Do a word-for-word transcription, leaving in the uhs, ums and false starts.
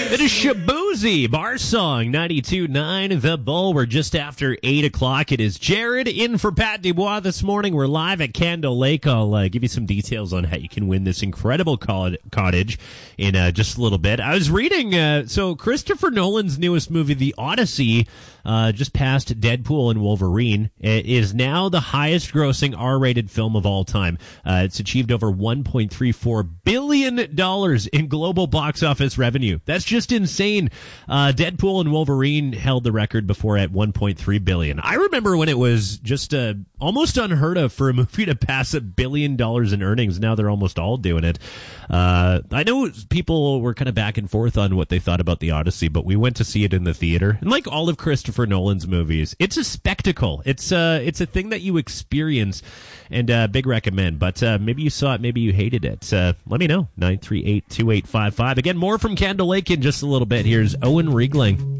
It is Shaboozey, Bar Song, ninety-two point nine The Bull. We're just after eight o'clock. It is Jared in for Pat Dubois this morning. We're live at Candle Lake. I'll uh, give you some details on how you can win this incredible cottage in uh, just a little bit. I was reading, uh, so Christopher Nolan's newest movie, The Odyssey, uh, just passed Deadpool and Wolverine. It is now the highest grossing R-rated film of all time. Uh, it's achieved over one point three four billion dollars in global box office revenue. That's just insane. Uh, Deadpool and Wolverine held the record before at one point three billion dollars. I remember when it was just uh, almost unheard of for a movie to pass a billion dollars in earnings. Now they're almost all doing it. Uh, I know people were kind of back and forth on what they thought about The Odyssey, but we went to see it in the theater. And like all of Christopher Nolan's movies, it's a spectacle. It's uh, it's a thing that you experience, and uh, big recommend. But uh, maybe you saw it, maybe you hated it. Uh, let me know. nine three eight, two eight five five. Again, more from Candle Lake in just a little bit. Here's Owen Riegling.